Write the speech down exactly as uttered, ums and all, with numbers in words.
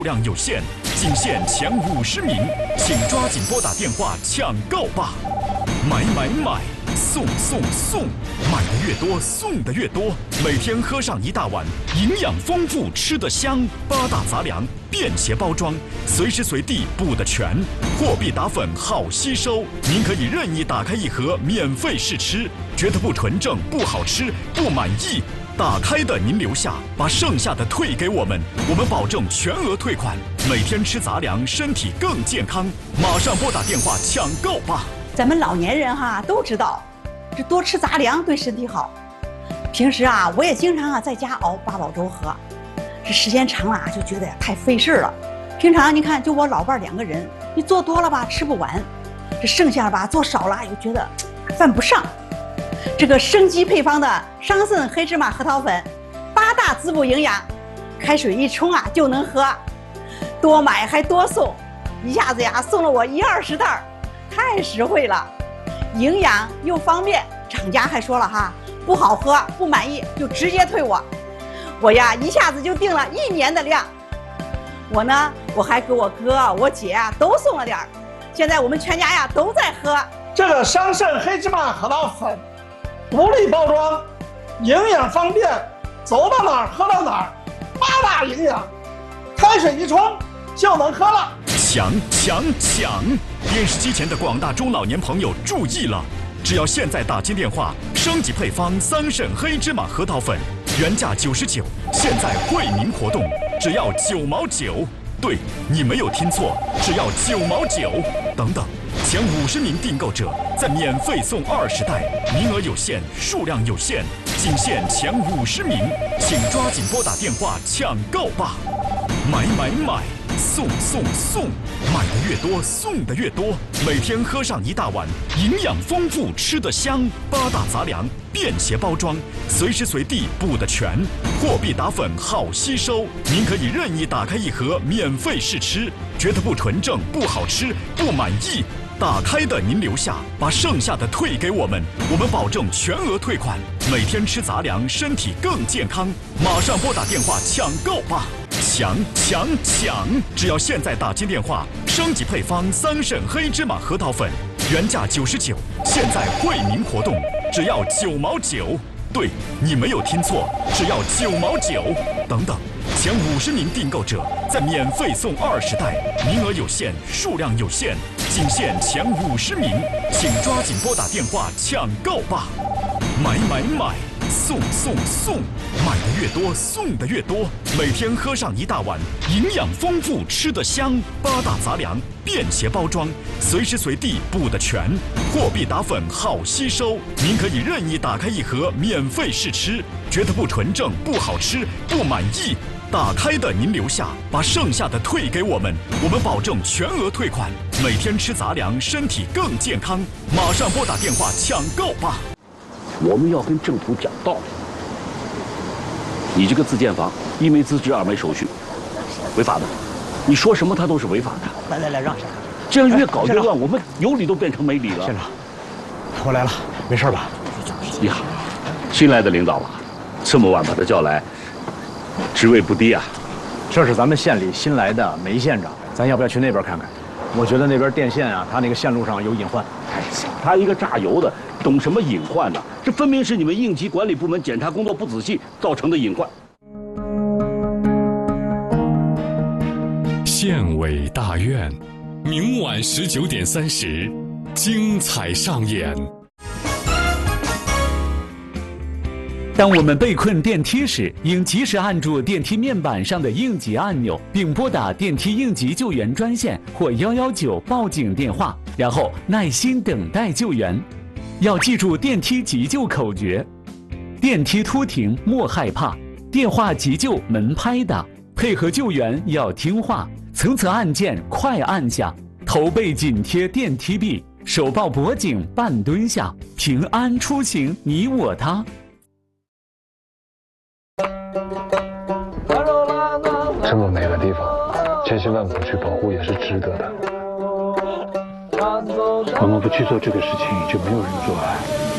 量有限，仅限前五十名，请抓紧拨打电话抢购吧！买买买，送送送，买的越多送的越多。每天喝上一大碗，营养丰富，吃得香。八大杂粮，便携包装，随时随地补得全。货币打粉好吸收，您可以任意打开一盒免费试吃，觉得不纯正、不好吃、不满意。打开的您留下，把剩下的退给我们，我们保证全额退款。每天吃杂粮，身体更健康。马上拨打电话抢购吧！ 咱们老年人哈都知道，这多吃杂粮对身体好。平时啊，我也经常啊在家熬八宝粥喝，这时间长了啊就觉得呀太费事了。平常你看，就我老伴两个人，你做多了吧吃不完，这剩下了吧做少了又觉得犯不上。这个生机配方的桑葚黑芝麻核桃粉，八大滋补营养，开水一冲啊就能喝，多买还多送，一下子呀送了我一二十袋，太实惠了，营养又方便。厂家还说了哈，不好喝不满意就直接退我，我呀一下子就订了一年的量。我呢，我还给我哥我姐啊都送了点儿，现在我们全家呀都在喝这个桑葚黑芝麻核桃粉。独立包装，营养方便，走到哪儿喝到哪儿，八大营养，开水一冲就能喝了。 抢抢抢！电视机前的广大中老年朋友注意了，只要现在打进电话，升级配方桑葚黑芝麻核桃粉，原价九十九，现在惠民活动只要九毛九。对，你没有听错，只要九毛九。等等。前五十名订购者再免费送二十袋，名额有限，数量有限，仅限前五十名，请抓紧拨打电话抢购吧！买买买，送送送，买的越多送的越多。每天喝上一大碗，营养丰富，吃得香。八大杂粮，便携包装，随时随地补得全。货币打粉好吸收，您可以任意打开一盒免费试吃，觉得不纯正、不好吃、不满意。打开的您留下，把剩下的退给我们，我们保证全额退款。每天吃杂粮，身体更健康。马上拨打电话抢购吧！抢抢抢！只要现在打进电话，升级配方桑葚黑芝麻核桃粉，原价九十九，现在惠民活动只要九毛九。对，你没有听错，只要九毛九。等等。前五十名订购者再免费送二十袋，名额有限，数量有限，仅限前五十名，请抓紧拨打电话抢购吧！买买买，送送送，买的越多送的越多。每天喝上一大碗，营养丰富，吃得香。八大杂粮，便携包装，随时随地补得全。货币打粉好吸收，您可以任意打开一盒免费试吃，觉得不纯正、不好吃、不满意。打开的您留下，把剩下的退给我们，我们保证全额退款。每天吃杂粮，身体更健康。马上拨打电话抢购吧！ 我们要跟政府讲道理。你这个自建房，一没资质，二没手续，违法的。你说什么，它都是违法的。 来来来，让下。 这样越搞越乱，我们有理都变成没理了。 县长，我来了，没事吧？ 你好，新来的领导啊，这么晚把他叫来。职位不低啊， 这是咱们县里新来的梅县长，咱要不要去那边看看？我觉得那边电线啊，他那个线路上有隐患。 哎，他一个榨油的，懂什么隐患呢？这分明是你们应急管理部门检查工作不仔细造成的隐患。 县委大院，明晚十九点三十，精彩上演。 当我们被困电梯时，应及时按住电梯面板上的应急按钮，并拨打电梯应急救援专线或一一九报警电话，然后耐心等待救援。要记住电梯急救口诀：电梯突停莫害怕，电话急救门拍打，配合救援要听话，层层按键快按下，头背紧贴电梯壁，手抱脖颈半蹲下，平安出行你我他。 这么美的地方，千辛万苦去保护也是值得的。我们不去做这个事情，就没有人做爱。